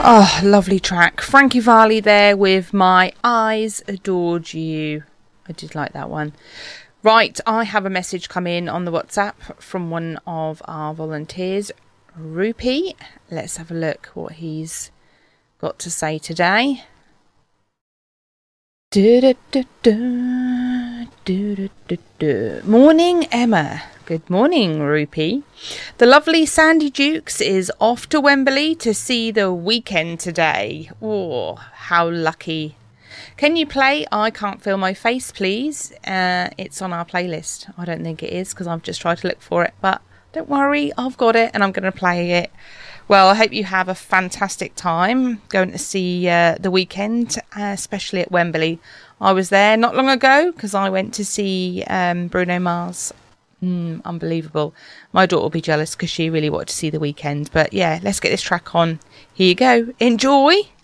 Oh, lovely track. Frankie Valli there with My Eyes Adored You. I did like that one. Right, I have a message come in on the WhatsApp from one of our volunteers, Rupi. Let's have a look what he's got to say today. Morning, Emma. Good morning, Rupi. The lovely Sandy Dukes is off to Wembley to see The Weekend today. Oh, how lucky. Can you play I Can't Feel My Face, please? It's on our playlist. I don't think it is because I've just tried to look for it, but don't worry, I've got it and I'm going to play it. Well, I hope you have a fantastic time going to see The Weekend, especially at Wembley. I was there not long ago because I went to see Bruno Mars. Unbelievable. My daughter will be jealous because she really wanted to see The Weekend. But yeah, let's get this track on. Here you go. Enjoy.